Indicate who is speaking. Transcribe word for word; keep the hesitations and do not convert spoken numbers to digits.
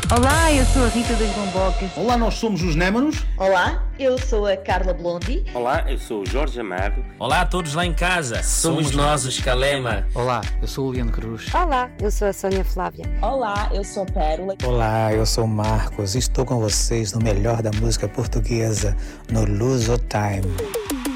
Speaker 1: Olá, eu sou a Rita das Bombocas.
Speaker 2: Olá, nós somos os Némanos.
Speaker 3: Olá, eu sou a Carla Blondi.
Speaker 4: Olá, eu sou o Jorge Amado.
Speaker 5: Olá a todos lá em casa, somos, somos nós os Calema.
Speaker 6: Olá, eu sou o Leandro Cruz.
Speaker 7: Olá, eu sou a Sónia Flávia.
Speaker 8: Olá, eu sou a Pérola.
Speaker 9: Olá, eu sou o Marcos e estou com vocês no melhor da música portuguesa, no Luso Time.